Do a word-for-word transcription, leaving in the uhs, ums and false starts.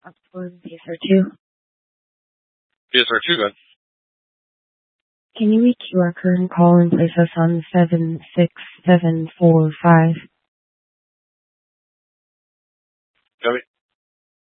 Upload P S R two. P S R two, good. Can you reach your current call and place us on seven six seven four five?